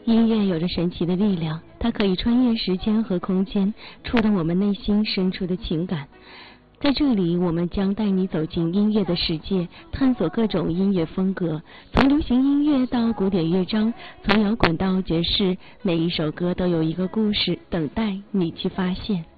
音乐有着神奇的力量，它可以穿越时间和空间，触动我们内心深处的情感。在这里，我们将带你走进音乐的世界，探索各种音乐风格，从流行音乐到古典乐章，从摇滚到爵士，每一首歌都有一个故事等待你去发现。